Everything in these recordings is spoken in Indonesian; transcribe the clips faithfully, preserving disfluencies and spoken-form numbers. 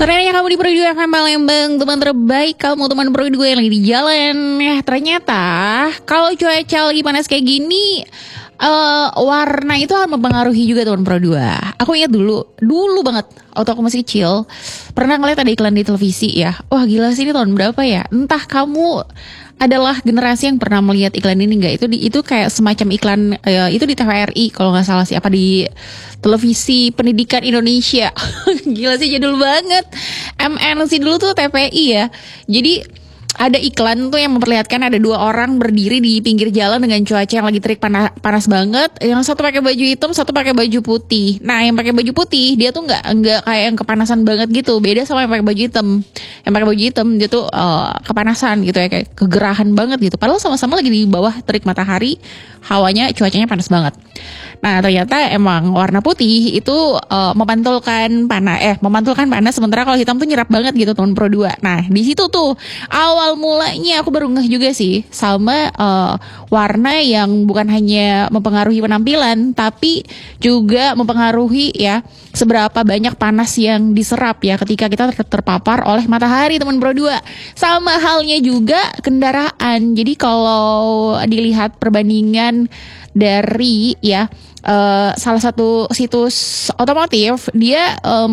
Sorenya kamu di Pro dua F M Palembang, teman terbaik kamu teman Pro dua yang lagi di jalan. Ya ternyata kalau cuaca lagi panas kayak gini, uh, warna itu akan mempengaruhi juga teman Pro dua. Aku ingat dulu, dulu banget waktu aku masih kecil, pernah ngeliat ada iklan di televisi ya. Wah gila sih, ini tahun berapa ya? Entah kamu adalah generasi yang pernah melihat iklan ini nggak? Itu di, itu kayak semacam iklan uh, itu di T V R I kalau nggak salah sih, apa di televisi pendidikan Indonesia. Gila sih, jadul banget. M N C dulu tuh T V I ya. Jadi ada iklan tuh yang memperlihatkan ada dua orang berdiri di pinggir jalan dengan cuaca yang lagi terik panas, panas banget. Yang satu pakai baju hitam, satu pakai baju putih. Nah, yang pakai baju putih dia tuh nggak nggak kayak yang kepanasan banget gitu. Beda sama yang pakai baju hitam. Yang pakai baju hitam dia tuh uh, kepanasan gitu ya, kayak kegerahan banget gitu. Padahal sama-sama lagi di bawah terik matahari, hawanya cuacanya panas banget. Nah, ternyata emang warna putih itu uh, memantulkan panas eh memantulkan panas, sementara kalau hitam tuh nyerap banget gitu teman Pro dua. Nah, di situ tuh awal mulanya aku baru ngeh juga sih sama uh, warna yang bukan hanya mempengaruhi penampilan tapi juga mempengaruhi ya seberapa banyak panas yang diserap ya ketika kita ter- terpapar oleh matahari teman Pro dua. Sama halnya juga kendaraan. Jadi kalau dilihat perbandingan dari ya Uh, salah satu situs otomotif, dia uh,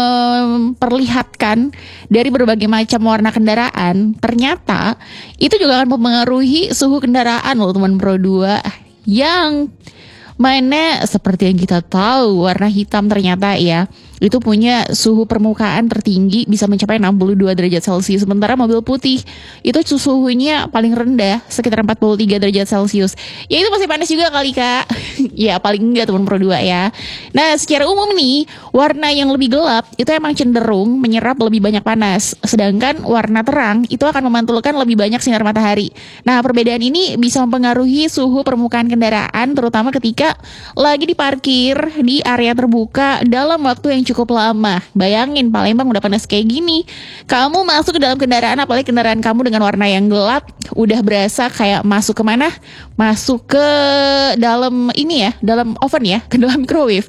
memperlihatkan dari berbagai macam warna kendaraan. Ternyata itu juga akan mempengaruhi suhu kendaraan loh teman Pro dua. Yang mana seperti yang kita tahu, warna hitam ternyata ya itu punya suhu permukaan tertinggi bisa mencapai enam puluh dua derajat Celcius. Sementara mobil putih itu suhunya paling rendah sekitar empat puluh tiga derajat Celcius. Ya itu masih panas juga kali kak. Ya paling enggak teman Pro dua ya. Nah secara umum nih, warna yang lebih gelap itu emang cenderung menyerap lebih banyak panas. Sedangkan warna terang itu akan memantulkan lebih banyak sinar matahari. Nah perbedaan ini bisa mempengaruhi suhu permukaan kendaraan, terutama ketika lagi diparkir di area terbuka dalam waktu yang cukup lama. Bayangin Palembang udah panas kayak gini, kamu masuk ke dalam kendaraan, apalagi kendaraan kamu dengan warna yang gelap, udah berasa kayak masuk ke mana? Masuk ke dalam ini ya, dalam oven ya, ke dalam microwave.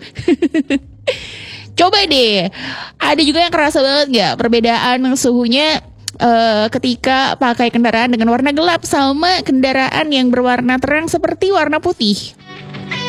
Coba deh, ada juga yang kerasa banget gak perbedaan suhunya uh, ketika pakai kendaraan dengan warna gelap sama kendaraan yang berwarna terang seperti warna putih?